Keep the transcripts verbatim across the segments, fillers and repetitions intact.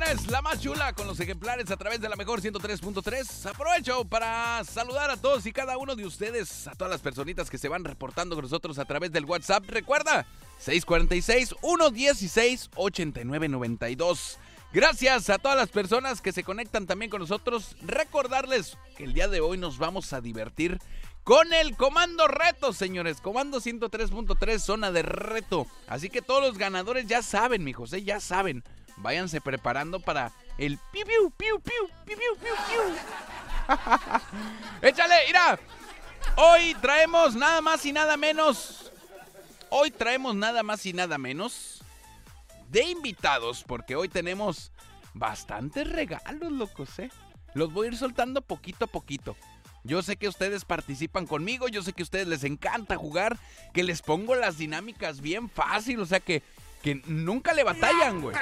señores, la más chula con los ejemplares a través de la mejor ciento tres punto tres. Aprovecho para saludar a todos y cada uno de ustedes, a todas las personitas que se van reportando con nosotros a través del WhatsApp. Recuerda, seis cuatro seis, uno uno seis, ocho nueve nueve dos. Gracias a todas las personas que se conectan también con nosotros. Recordarles que el día de hoy nos vamos a divertir con el Comando Reto, señores. Comando ciento tres punto tres, zona de reto. Así que todos los ganadores ya saben, mijos, ¿eh? Ya saben. Váyanse preparando para el piu, piu, piu, piu, piu, piu, piu, piu. Échale, mira. Hoy traemos nada más y nada menos. Hoy traemos nada más y nada menos de invitados, porque hoy tenemos bastantes regalos, locos, ¿eh? Los voy a ir soltando poquito a poquito. Yo sé que ustedes participan conmigo, yo sé que a ustedes les encanta jugar, que les pongo las dinámicas bien fácil, o sea que, que nunca le batallan, güey.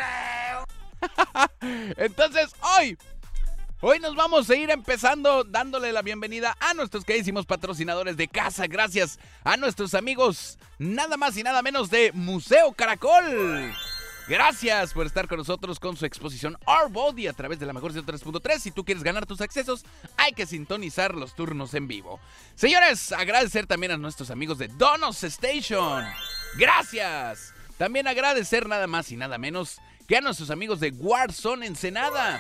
Entonces, hoy, hoy nos vamos a ir empezando dándole la bienvenida a nuestros queridísimos patrocinadores de casa. Gracias a nuestros amigos, nada más y nada menos de Museo Caracol. Gracias por estar con nosotros con su exposición Our Body a través de la mejor ciento tres punto tres. Si tú quieres ganar tus accesos, hay que sintonizar los turnos en vivo. Señores, agradecer también a nuestros amigos de Donos Station. Gracias. También agradecer nada más y nada menos que a nuestros amigos de Warzone Ensenada.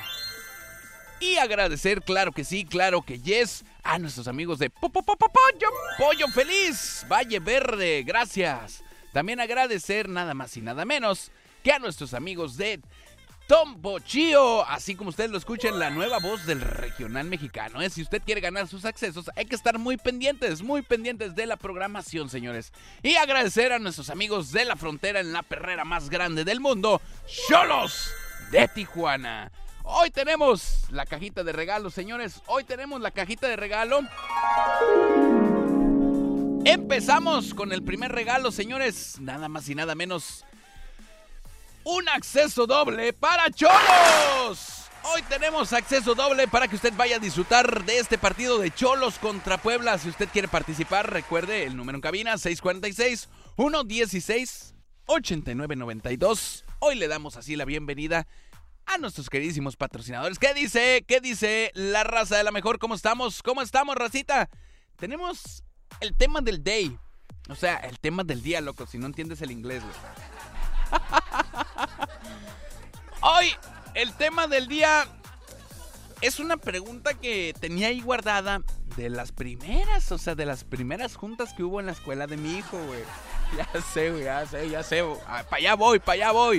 Y agradecer, claro que sí, claro que yes, a nuestros amigos de po, po, po, po, Pollo, Pollo Feliz, Valle Verde. Gracias. También agradecer nada más y nada menos que a nuestros amigos de Tombochío, así como ustedes lo escuchan, la nueva voz del regional mexicano, ¿eh? Si usted quiere ganar sus accesos, hay que estar muy pendientes, muy pendientes de la programación, señores. Y agradecer a nuestros amigos de la frontera en la perrera más grande del mundo, Xolos de Tijuana. Hoy tenemos la cajita de regalo, señores. Hoy tenemos la cajita de regalo. Empezamos con el primer regalo, señores. Nada más y nada menos. Un acceso doble para Xolos. Hoy tenemos acceso doble para que usted vaya a disfrutar de este partido de Xolos contra Puebla. Si usted quiere participar, recuerde el número en cabina, seis cuatro seis, uno uno seis, ocho nueve nueve dos. Hoy le damos así la bienvenida a nuestros queridísimos patrocinadores. ¿Qué dice? ¿Qué dice la raza de la mejor? ¿Cómo estamos? ¿Cómo estamos, racita? Tenemos el tema del day. O sea, el tema del día, loco, si no entiendes el inglés, güey. Hoy el tema del día es una pregunta que tenía ahí guardada de las primeras, o sea, de las primeras juntas que hubo en la escuela de mi hijo, güey. Ya sé, güey, ya sé, ya sé. Ah, para allá voy, para allá voy.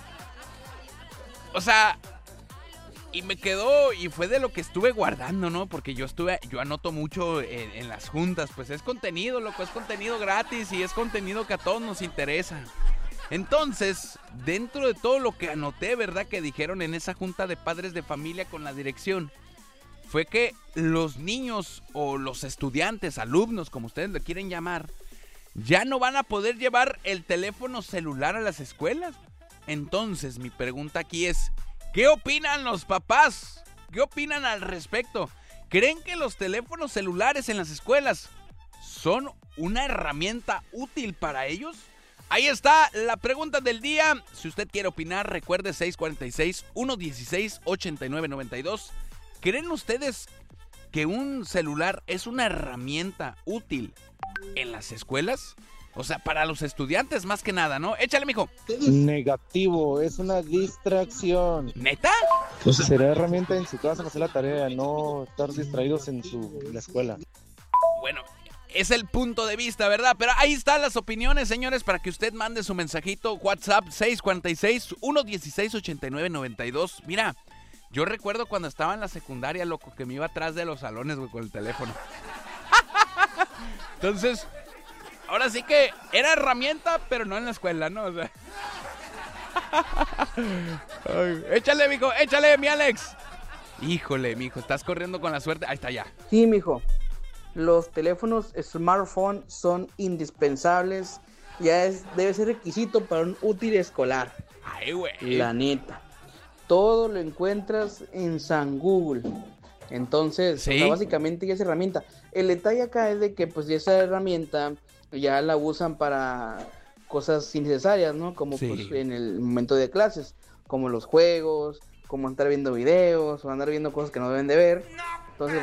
O sea, y me quedó, y fue de lo que estuve guardando, ¿no? Porque yo estuve, yo anoto mucho en, en las juntas, pues es contenido, loco, es contenido gratis y es contenido que a todos nos interesa. Entonces, dentro de todo lo que anoté, ¿verdad? Que dijeron en esa junta de padres de familia con la dirección, fue que los niños o los estudiantes, alumnos, como ustedes le quieren llamar, ya no van a poder llevar el teléfono celular a las escuelas. Entonces, mi pregunta aquí es, ¿qué opinan los papás? ¿Qué opinan al respecto? ¿Creen que los teléfonos celulares en las escuelas son una herramienta útil para ellos? Ahí está la pregunta del día. Si usted quiere opinar, recuerde seis cuatro seis, uno uno seis, ocho nueve nueve dos. ¿Creen ustedes que un celular es una herramienta útil en las escuelas? O sea, para los estudiantes más que nada, ¿no? Échale, mijo. Negativo, es una distracción. ¿Neta? Será herramienta en su casa para hacer la tarea, no estar distraídos en su en la escuela. Bueno, es el punto de vista, ¿verdad? Pero ahí están las opiniones, señores, para que usted mande su mensajito. WhatsApp seis cuatro seis, uno uno seis, ocho nueve nueve dos. Mira, yo recuerdo cuando estaba en la secundaria, loco, que me iba atrás de los salones, güey, con el teléfono. Entonces, ahora sí que era herramienta, pero no en la escuela, ¿no? O sea. Ay, échale, mijo, échale, mi Alex. Híjole, mijo, estás corriendo con la suerte. Ahí está ya. Sí, mijo. Los teléfonos smartphone son indispensables. Ya es, debe ser requisito para un útil escolar. Ay, güey. La neta. Todo lo encuentras en San Google. Entonces, ¿sí? O sea, básicamente ya es herramienta. El detalle acá es de que pues esa herramienta ya la usan para cosas innecesarias, ¿no? Como sí. pues en el momento de clases, como los juegos, como estar viendo videos o andar viendo cosas que no deben de ver. Entonces,